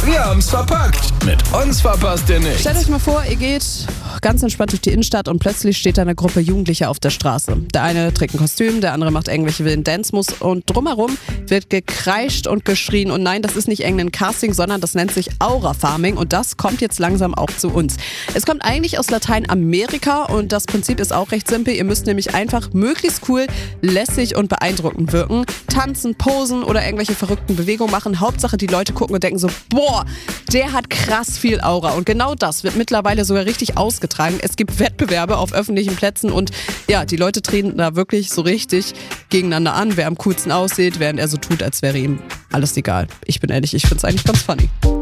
Wir haben's verpackt. Mit uns verpasst ihr nichts. Stellt euch mal vor, ihr geht ganz entspannt durch die Innenstadt und plötzlich steht da eine Gruppe Jugendlicher auf der Straße. Der eine trägt ein Kostüm, der andere macht irgendwelche wilden Dance-Moves und drumherum wird gekreischt und geschrien. Und nein, das ist nicht irgendein Casting, sondern das nennt sich Aura-Farming und das kommt jetzt langsam auch zu uns. Es kommt eigentlich aus Lateinamerika und das Prinzip ist auch recht simpel. Ihr müsst nämlich einfach möglichst cool, lässig und beeindruckend wirken. Tanzen, posen oder irgendwelche verrückten Bewegungen machen. Hauptsache, die Leute gucken und denken so, boah, der hat krass viel Aura. Und genau das wird mittlerweile sogar richtig ausgetragen. Es gibt Wettbewerbe auf öffentlichen Plätzen und ja, die Leute treten da wirklich so richtig gegeneinander an, wer am coolsten aussieht, während er so tut, als wäre ihm alles egal. Ich bin ehrlich, ich finde es eigentlich ganz funny.